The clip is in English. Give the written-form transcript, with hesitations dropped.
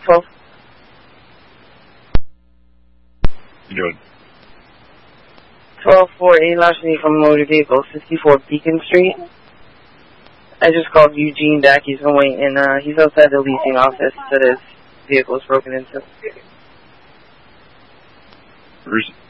12. Good. 12-4, a larceny from motor vehicle, 64 Beacon Street. I just called Eugene back. He's been waiting, and he's outside the leasing office that his vehicle was broken into. Where's